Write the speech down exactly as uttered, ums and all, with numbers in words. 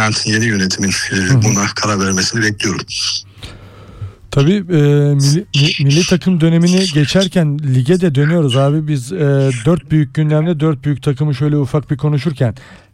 yeni yönetimin e, buna karar vermesini bekliyorum. Tabii e, milli, milli takım dönemini geçerken lige de dönüyoruz abi. Biz e, dört büyük gündemde dört büyük takımı şöyle ufak bir konuşurken